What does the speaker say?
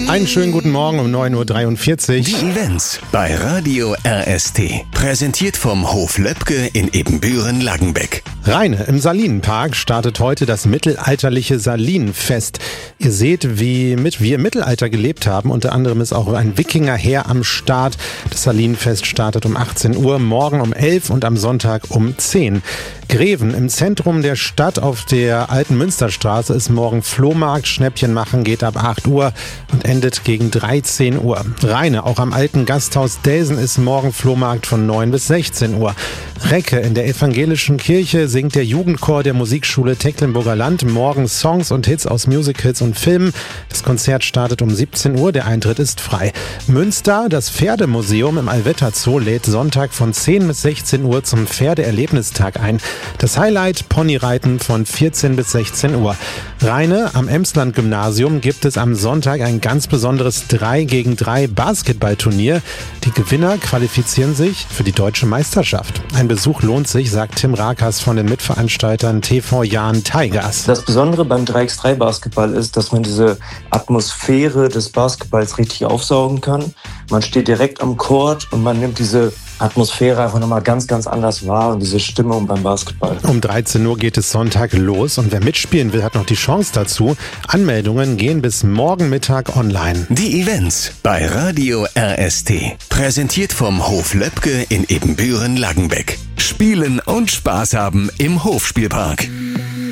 Einen schönen guten Morgen um 9.43 Uhr. Die Events bei Radio RST. Präsentiert vom Hof Löbke in Ebenbüren-Laggenbeck. Rheine, im Salinenpark startet heute das mittelalterliche Salinenfest. Ihr seht, wie wir im Mittelalter gelebt haben. Unter anderem ist auch ein Wikingerheer am Start. Das Salinenfest startet um 18 Uhr, morgen um 11 und am Sonntag um 10. Greven, im Zentrum der Stadt auf der Alten Münsterstraße ist morgen Flohmarkt. Schnäppchen machen geht ab 8 Uhr und endet gegen 13 Uhr. Rheine, auch am alten Gasthaus Delsen ist morgen Flohmarkt von 9 bis 16 Uhr. Recke, in der evangelischen Kirche singt der Jugendchor der Musikschule Tecklenburger Land morgen Songs und Hits aus Musicals und Filmen. Das Konzert startet um 17 Uhr, der Eintritt ist frei. Münster, das Pferdemuseum im Allwetter Zoo lädt Sonntag von 10 bis 16 Uhr zum Pferdeerlebnistag ein. Das Highlight Ponyreiten von 14 bis 16 Uhr. Rheine, am Emsland-Gymnasium gibt es am Sonntag ein ganz besonderes 3-gegen-3 Basketballturnier. Die Gewinner qualifizieren sich für die deutsche Meisterschaft. Ein Besuch lohnt sich, sagt Tim Rakas von den Mitveranstaltern TV Jahn Tigers. Das Besondere beim 3x3 Basketball ist, dass man diese Atmosphäre des Basketballs richtig aufsaugen kann. Man steht direkt am Court und man nimmt diese Atmosphäre einfach nochmal ganz, ganz anders wahr und diese Stimmung beim Basketball. Um 13 Uhr geht es Sonntag los und wer mitspielen will, hat noch die Chance dazu. Anmeldungen gehen bis morgen Mittag online. Die Events bei Radio RST. Präsentiert vom Hof Löbke in Ebenbüren-Laggenbeck. Spielen und Spaß haben im Hofspielpark.